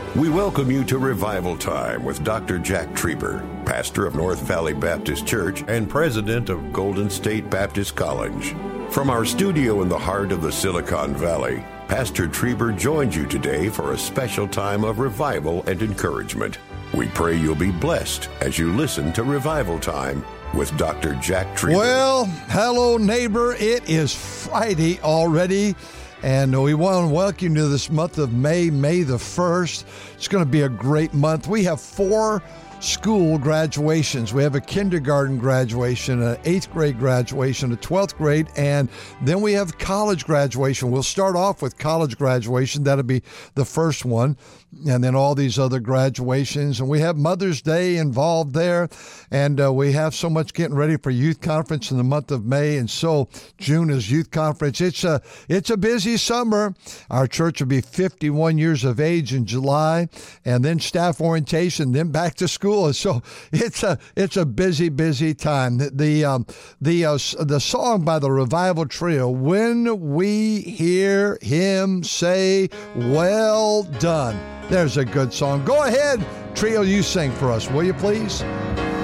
We welcome you to Revival Time with Dr. Jack Trieber, pastor of North Valley Baptist Church and president of Golden State Baptist College. From our studio in the heart of the Silicon Valley, Pastor Trieber joins you today for a special time of revival and encouragement. We pray you'll be blessed as you listen to Revival Time with Dr. Jack Trieber. Well, hello, neighbor. It is Friday already. And we want to welcome you to this month of May the 1st. It's going to be a great month. We have 4 school graduations. We have a kindergarten graduation, an 8th grade graduation, a 12th grade, and then we have college graduation. We'll start off with college graduation. That'll be the first one, and then all these other graduations. And we have Mother's Day involved there, and we have so much getting ready for youth conference in the month of May, and so June is youth conference. It's a busy summer. Our church will be 51 years of age in July, and then staff orientation, then back to school. So it's a busy time. The song by the Revival Trio, When We Hear Him Say, Well Done. There's a good song. Go ahead, Trio, you sing for us, will you please?